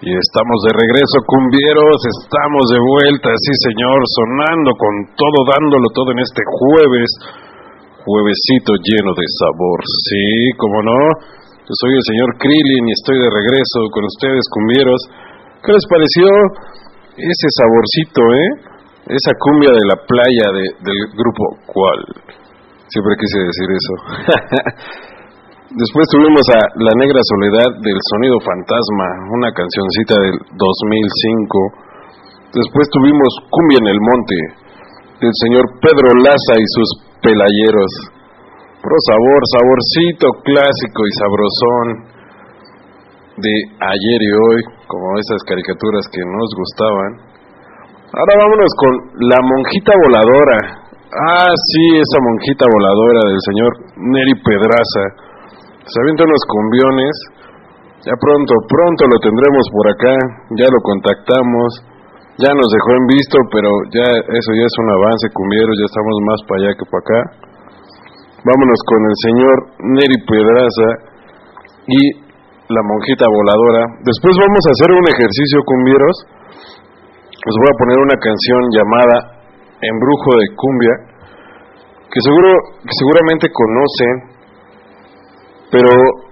Y estamos de regreso, cumbieros, estamos de vuelta, sí señor, sonando con todo, dándolo todo en este juevesito lleno de sabor, sí, como no. Yo soy el señor Krillin y estoy de regreso con ustedes, cumbieros. ¿Qué les pareció ese saborcito, esa cumbia de la playa del grupo ¿Cuál? Siempre quise decir eso. Después tuvimos a La Negra Soledad del Sonido Fantasma, una cancioncita del 2005. Después tuvimos Cumbia en el Monte del señor Pedro Laza y sus Pelayeros. Pro sabor, saborcito clásico y sabrosón de ayer y hoy, como esas caricaturas que nos gustaban. Ahora vámonos con La Monjita Voladora. Ah, sí, esa monjita voladora del señor Neri Pedraza. Se avienta unos cumbiones. Ya pronto lo tendremos por acá. Ya lo contactamos. Ya nos dejó en visto, pero ya eso ya es un avance, cumbieros. Ya estamos más para allá que para acá. Vámonos con el señor Neri Pedraza y La Monjita Voladora. Después vamos a hacer un ejercicio, cumbieros. Les voy a poner una canción llamada Embrujo de Cumbia, que seguramente conocen. Pero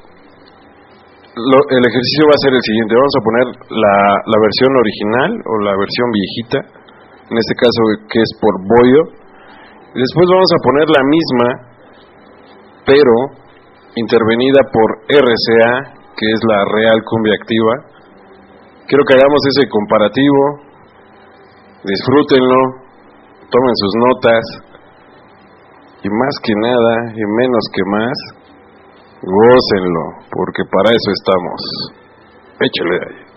el ejercicio va a ser el siguiente. Vamos a poner la versión original o la versión viejita, en este caso que es por Boyo. Y después vamos a poner la misma, pero intervenida por RCA, que es la Real Cumbia Activa. Quiero que hagamos ese comparativo. Disfrútenlo, tomen sus notas, y más que nada, y menos que más, gócenlo, porque para eso estamos. Échale ahí.